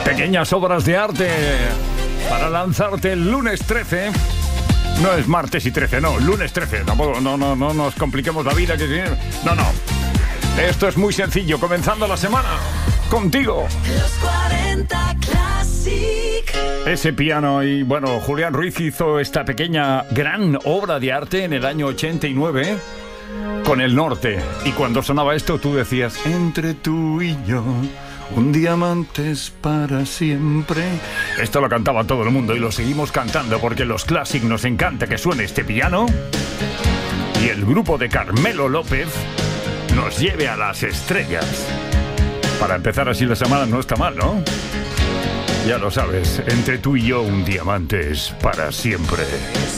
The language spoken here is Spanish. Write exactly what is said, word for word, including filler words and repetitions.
Pequeñas obras de arte para lanzarte el lunes trece. No es martes y trece, no, lunes trece. Tampoco, no, no, no nos compliquemos la vida. Que no, no. Esto es muy sencillo, comenzando la semana contigo. Los cuarenta Classic. Ese piano y, bueno, Julián Ruiz hizo esta pequeña gran obra de arte en el año ochenta y nueve con El Norte. Y cuando sonaba esto tú decías, entre tú y yo, un diamante es para siempre. Esto lo cantaba todo el mundo y lo seguimos cantando porque los Classic nos encanta que suene este piano. Y el grupo de Carmelo López nos lleve a las estrellas. Para empezar así la semana no está mal, ¿no? Ya lo sabes, entre tú y yo un diamante es para siempre.